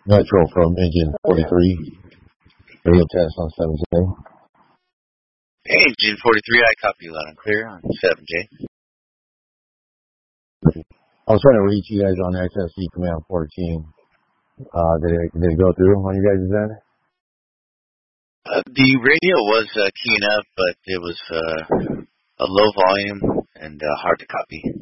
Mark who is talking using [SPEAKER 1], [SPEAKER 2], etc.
[SPEAKER 1] Metro from engine 43. Radio test on 7J.
[SPEAKER 2] Hey, engine 43, I copy you loud and clear on 7J.
[SPEAKER 1] I was trying to reach you guys on XSC Command 14. Did it go through on you guys' end?
[SPEAKER 2] The radio was keying up, but it was a low volume and hard to copy.